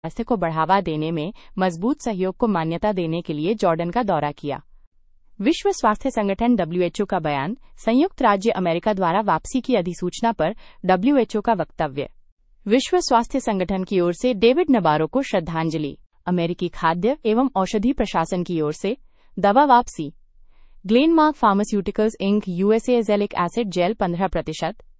स्वास्थ्य को बढ़ावा देने में मजबूत सहयोग को मान्यता देने के लिए जॉर्डन का दौरा किया। विश्व स्वास्थ्य संगठन (डब्ल्यूएचओ) का बयान, संयुक्त राज्य अमेरिका द्वारा वापसी की अधिसूचना पर डब्ल्यूएचओ का वक्तव्य। विश्व स्वास्थ्य संगठन की ओर से डेविड नबारो को श्रद्धांजलि। अमेरिकी खाद्य एवं औषधि प्रशासन की ओर से दवा वापसी। Glenmark pharmaceuticals ink USA azelaic acid jail 15%